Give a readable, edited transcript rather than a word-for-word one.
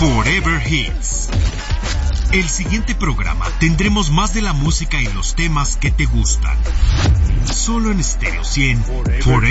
Forever Hits. El siguiente programa tendremos más de la música y los temas que te gustan. Solo en Stereo 100 Forever